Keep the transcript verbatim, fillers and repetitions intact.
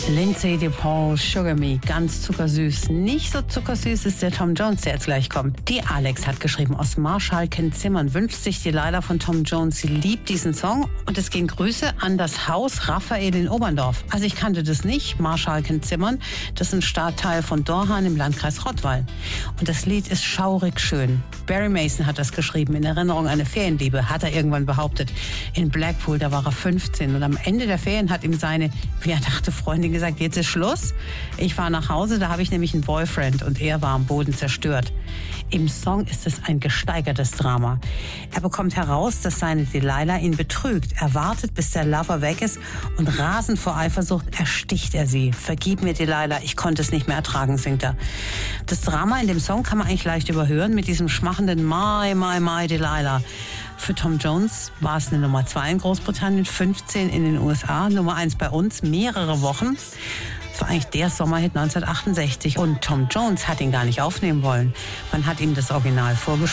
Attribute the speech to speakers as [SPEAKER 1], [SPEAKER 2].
[SPEAKER 1] Lindsay DePaul, Sugar Me, ganz zuckersüß. Nicht so zuckersüß ist der Tom Jones, der jetzt gleich kommt. Die Alex hat geschrieben, aus Marschallken-Zimmern wünscht sich die Leila von Tom Jones. Sie liebt diesen Song und es gehen Grüße an das Haus Raphael in Oberndorf. Also ich kannte das nicht, Marschallken-Zimmern. Das ist ein Stadtteil von Dorhan im Landkreis Rottweil. Und das Lied ist schaurig schön. Barry Mason hat das geschrieben, in Erinnerung an eine Ferienliebe, hat er irgendwann behauptet. In Blackpool, da war er fünfzehn und am Ende der Ferien hat ihm seine, wie er dachte, Freundin gesagt, jetzt ist Schluss. Ich war nach Hause, da habe ich nämlich einen Boyfriend und er war am Boden zerstört. Im Song ist es ein gesteigertes Drama. Er bekommt heraus, dass seine Delilah ihn betrügt. Er wartet, bis der Lover weg ist und rasend vor Eifersucht ersticht er sie. Vergib mir, Delilah, ich konnte es nicht mehr ertragen, singt er. Das Drama in dem Song kann man eigentlich leicht überhören mit diesem schmachenden My, My, My, Delilah. Für Tom Jones war es eine Nummer zwei in Großbritannien, fünfzehn in den U S A, Nummer eins bei uns, mehrere Wochen. Das war eigentlich der Sommerhit neunzehnhundertachtundsechzig und Tom Jones hat ihn gar nicht aufnehmen wollen. Man hat ihm das Original vorgespielt.